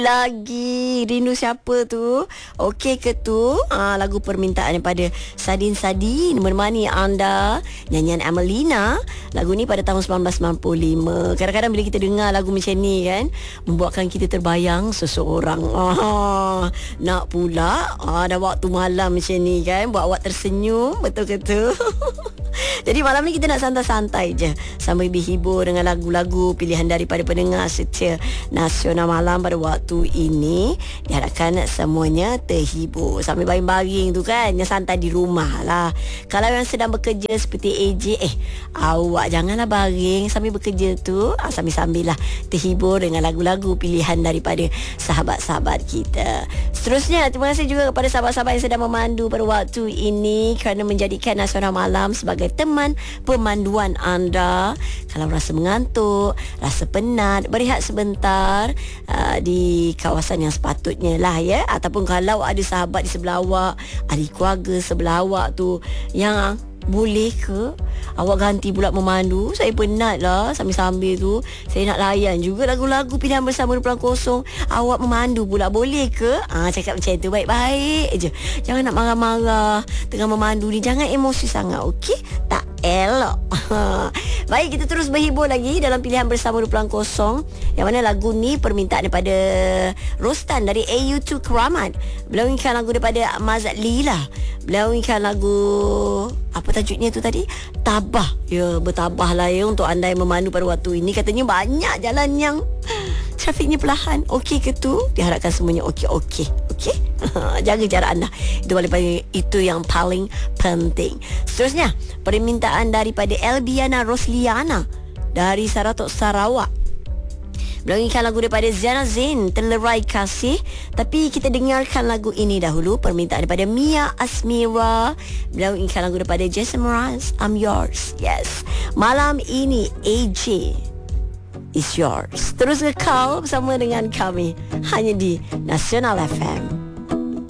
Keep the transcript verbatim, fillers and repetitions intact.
Lagi rindu siapa tu? Okey ke tu? Ah, lagu permintaan daripada Sadin Sadin menemani anda, nyanyian Amelina. Lagu ni pada tahun sembilan belas sembilan puluh lima. Kadang-kadang bila kita dengar lagu macam ni kan, membuatkan kita terbayang seseorang. Ah, nak pula ah, dah waktu malam macam ni kan, buat awak tersenyum. Betul ke tu? Jadi malam ni kita nak santai-santai je sambil dihibur dengan lagu-lagu pilihan daripada pendengar setia nasional malam pada waktu ini. Diharapkan semuanya terhibur sambil baring-baring tu kan, yang santai di rumah lah. Kalau yang sedang bekerja seperti A J, eh awak janganlah baring sambil bekerja tu, ah, sambil-sambil lah terhibur dengan lagu-lagu pilihan daripada sahabat-sahabat kita. Seterusnya, terima kasih juga kepada sahabat-sahabat yang sedang memandu pada waktu ini kerana menjadikan Nasional Malam sebagai teman pemanduan anda. Kalau rasa mengantuk, rasa penat, berehat sebentar uh, di kawasan yang sepatutnya lah ya. Ataupun kalau ada sahabat di sebelah awak, ahli keluarga sebelah awak tu yang boleh ke awak ganti pula memandu? Saya penat lah sambil-sambil tu saya nak layan juga lagu-lagu pilihan bersama dua puluh kosong. Awak memandu pula boleh ke? Ah, cakap macam tu baik-baik je. Jangan nak marah-marah tengah memandu ni. Jangan emosi sangat, okey? Tak elok. Baik, kita terus berhibur lagi dalam pilihan bersama dua puluh kosong. Yang mana lagu ni permintaan daripada Rostan dari A U dua Keramat. Beliau inginkan lagu daripada Mazat Lila. Beliau inginkan lagu, apa tajuknya tu tadi? Tabah. Ya, bertabahlah ya untuk anda yang memandu pada waktu ini. Katanya banyak jalan yang trafiknya perlahan. Okey ke tu? Diharapkan semuanya okey-okey. Okey? Jaga jarak anda. Itu paling, itu yang paling penting. Seterusnya, permintaan daripada Elbiana Rosliana dari Saratok, Sarawak. Beliau inginkan lagu daripada Ziana Zain, Terlerai Kasih. Tapi kita dengarkan lagu ini dahulu. Permintaan daripada Mia Asmira. Beliau inginkan lagu daripada Jason Mraz, I'm Yours. Yes, malam ini A J is yours. Terus kekal bersama dengan kami hanya di Nasional F M.